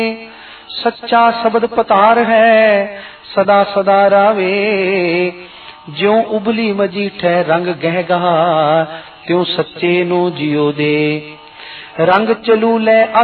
सच्चा शब्द पतार है सदा सदा रावे। ज्यों उबली मजीठै रंग गहगा त्यों सच्चे नो जियो दे। रंग चलू लै